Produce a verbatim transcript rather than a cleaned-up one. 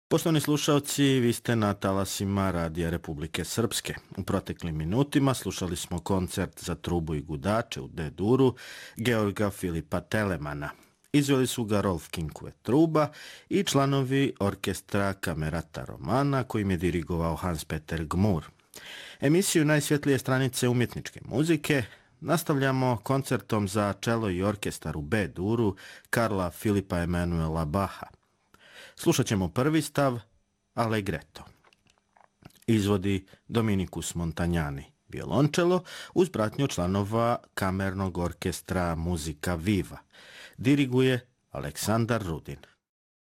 Poštovani slušalci, vi ste na talasima Radija Republike Srpske. U proteklim minutima slušali smo koncert za trubu i gudače u D-duru Georga Filipa Telemana. Izveli su ga Rolf Kinkue truba i članovi orkestra Kamerata Romana kojim je dirigovao Hans-Peter Gmur. Emisiju Najsvjetlije stranice umjetničke muzike nastavljamo koncertom za čelo i orkestar u B-duru Karla Filipa Emanuela Bacha. Slušat ćemo prvi stav, Allegretto. Izvodi Dominikus Montagnani, violončelo, uz pratnju članova kamernog orkestra Muzika Viva. Diriguje Aleksandar Rudin.